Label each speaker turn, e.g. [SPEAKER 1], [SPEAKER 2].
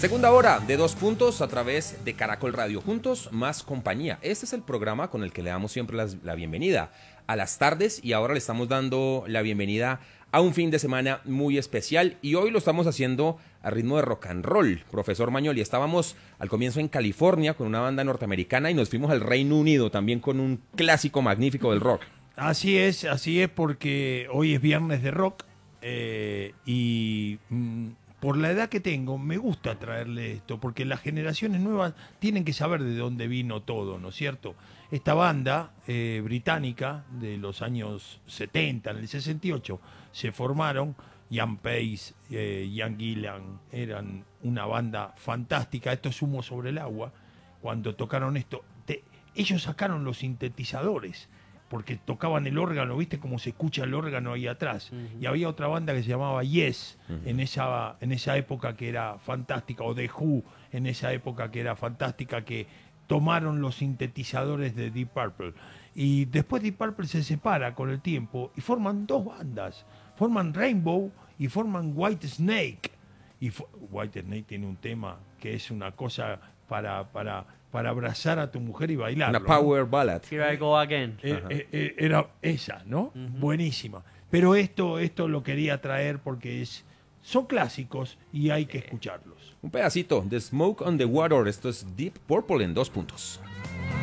[SPEAKER 1] Segunda hora de 2 puntos a través de Caracol Radio. Juntos, más compañía. Este es el programa con el que le damos siempre la bienvenida a las tardes y ahora le estamos dando la bienvenida a un fin de semana muy especial y hoy lo estamos haciendo a ritmo de rock and roll. Profesor Magnoli, estábamos al comienzo en California con una banda norteamericana y nos fuimos al Reino Unido también con un clásico magnífico del rock.
[SPEAKER 2] Así es porque hoy es viernes de rock y por la edad que tengo me gusta traerle esto porque las generaciones nuevas tienen que saber de dónde vino todo, ¿no es cierto? Esta banda británica de los años 70, en el 68, se formaron. Ian Pace, Ian Gillan, eran una banda fantástica. Esto es Humo sobre el agua. Cuando tocaron esto, ellos sacaron los sintetizadores, porque tocaban el órgano, ¿viste cómo se escucha el órgano ahí atrás? Uh-huh. Y había otra banda que se llamaba Yes, uh-huh, en esa época que era fantástica, o The Who, en esa época que era fantástica, que tomaron los sintetizadores de Deep Purple. Y después Deep Purple se separa con el tiempo y forman dos bandas. Forman Rainbow y forman White Snake. Y White Snake tiene un tema que es una cosa para abrazar a tu mujer y bailar.
[SPEAKER 1] Una power ballad.
[SPEAKER 3] Here I Go Again.
[SPEAKER 2] Era esa, ¿no? Uh-huh. Buenísima. Pero esto lo quería traer porque son clásicos y hay que escucharlos.
[SPEAKER 1] Un pedacito de Smoke on the Water. Esto es Deep Purple en 2 puntos.